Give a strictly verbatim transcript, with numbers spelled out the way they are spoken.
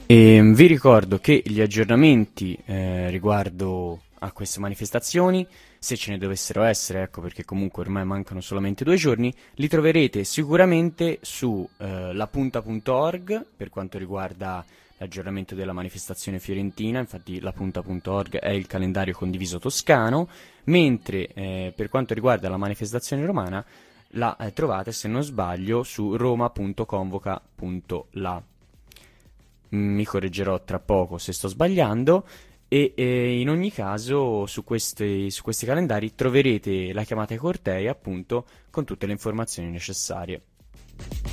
E vi ricordo che gli aggiornamenti eh, riguardo a queste manifestazioni, se ce ne dovessero essere, ecco perché comunque ormai mancano solamente due giorni, li troverete sicuramente su eh, lapunta punto org per quanto riguarda l'aggiornamento della manifestazione fiorentina. Infatti lapunta punto org è il calendario condiviso toscano, mentre eh, per quanto riguarda la manifestazione romana la eh, trovate, se non sbaglio, su roma punto convoca punto la. Mi correggerò tra poco se sto sbagliando. E eh, in ogni caso su questi, su questi calendari troverete la chiamata ai cortei, appunto, con tutte le informazioni necessarie.